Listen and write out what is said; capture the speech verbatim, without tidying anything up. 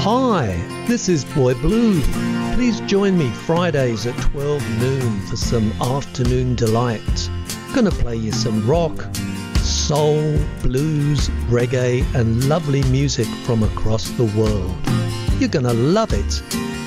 Hi, this is Boy Blue. Please join me Fridays at twelve noon for some afternoon delight. Gonna play you some rock, soul, blues, reggae and lovely music from across the world. You're gonna love it.